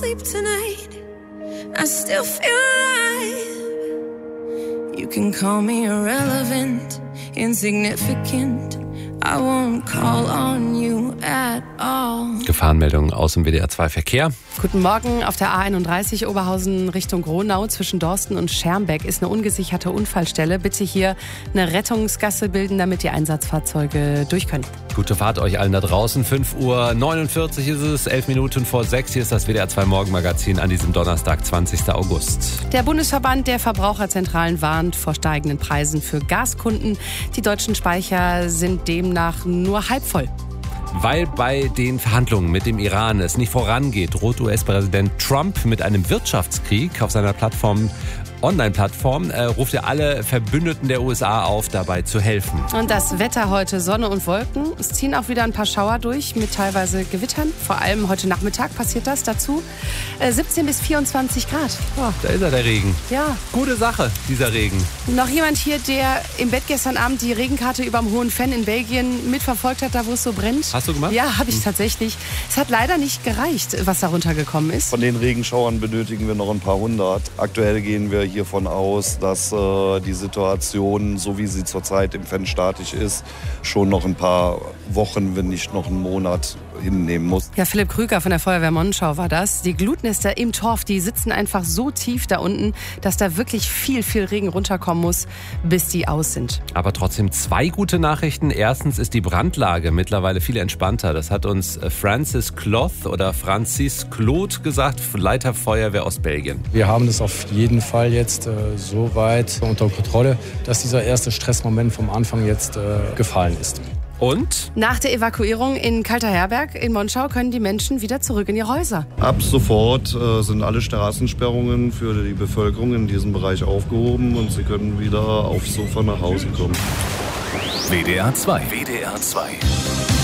sleep tonight, I still feel alive. You can call me irrelevant, insignificant, I won't call on you at all. Gefahrenmeldung aus dem WDR 2 Verkehr. Guten Morgen. Auf der A31 Oberhausen Richtung Gronau zwischen Dorsten und Schermbeck ist eine ungesicherte Unfallstelle. Bitte hier eine Rettungsgasse bilden, damit die Einsatzfahrzeuge durch können. Gute Fahrt euch allen da draußen. 5:49 Uhr ist es, 11 Minuten vor 6. Hier ist das WDR 2 Morgenmagazin an diesem Donnerstag, 20. August. Der Bundesverband der Verbraucherzentralen warnt vor steigenden Preisen für Gaskunden. Die deutschen Speicher sind demnach nur halb voll. Weil bei den Verhandlungen mit dem Iran es nicht vorangeht, droht US-Präsident Trump mit einem Wirtschaftskrieg auf seiner Online-Plattform, ruft er alle Verbündeten der USA auf, dabei zu helfen. Und das Wetter heute, Sonne und Wolken. Es ziehen auch wieder ein paar Schauer durch mit teilweise Gewittern. Vor allem heute Nachmittag passiert das. Dazu 17 bis 24 Grad. Oh, da ist er, der Regen. Ja. Gute Sache, dieser Regen. Noch jemand hier, der im Bett gestern Abend die Regenkarte überm Hohen Fenn in Belgien mitverfolgt hat, da wo es so brennt? Hast du gemacht? Ja, habe ich tatsächlich. Es hat leider nicht gereicht, was da runtergekommen ist. Von den Regenschauern benötigen wir noch ein paar hundert. Aktuell gehen wir hiervon aus, dass die Situation, so wie sie zurzeit im Fenn statisch ist, schon noch ein paar Wochen, wenn nicht noch einen Monat hinnehmen muss. Ja, Philipp Krüger von der Feuerwehr Monschau war das. Die Glutnester im Torf, die sitzen einfach so tief da unten, dass da wirklich viel Regen runterkommen muss, bis die aus sind. Aber trotzdem 2 gute Nachrichten. Erstens ist die Brandlage mittlerweile viel entspannter. Das hat uns Francis Claude gesagt, Leiter Feuerwehr aus Belgien. Wir haben das auf jeden Fall jetzt so weit unter Kontrolle, dass dieser erste Stressmoment vom Anfang jetzt gefallen ist. Und? Nach der Evakuierung in Kalterherberg in Monschau können die Menschen wieder zurück in ihre Häuser. Ab sofort sind alle Straßensperrungen für die Bevölkerung in diesem Bereich aufgehoben und sie können wieder aufs Sofa nach Hause kommen. WDR 2. WDR 2.